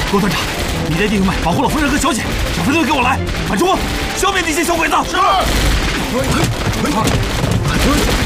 郭团长，你带弟兄们保护了夫人和小姐，小分队给我来，反冲，消灭那些小鬼子。是。